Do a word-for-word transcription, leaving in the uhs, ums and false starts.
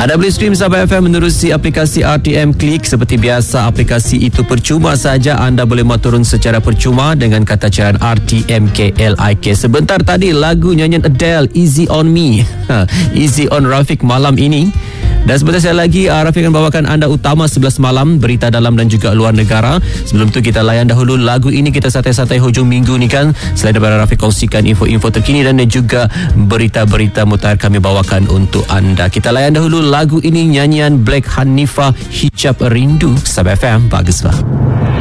Anda boleh stream Sabah F M menerusi aplikasi R T M Click. Seperti biasa, aplikasi itu percuma saja. Anda boleh muat turun secara percuma dengan kata carian R T M K L I K. Sebentar tadi lagu nyanyian Adele, Easy on Me. Easy on Rafiq malam ini. Dan sebentar saya lagi, uh, Rafiq akan bawakan anda utama sebelas malam, berita dalam dan juga luar negara. Sebelum tu kita layan dahulu lagu ini. Kita santai-santai hujung minggu ni kan. Selain daripada Rafiq kongsikan info-info terkini dan juga berita-berita mutakhir kami bawakan untuk anda. Kita layan dahulu lagu ini, nyanyian Black Hanifah, Hijab Rindu. Sabah F M, bagus bah.